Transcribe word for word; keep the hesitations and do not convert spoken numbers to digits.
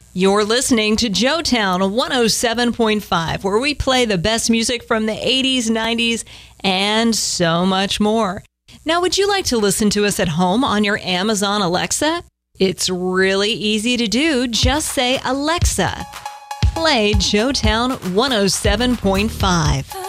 You're listening to Joetown one oh seven point five, where we play the best music from the eighties, nineties, and so much more. Now, would you like to listen to us at home on your Amazon Alexa? It's really easy to do. Just say, Alexa, play Joetown one oh seven point five.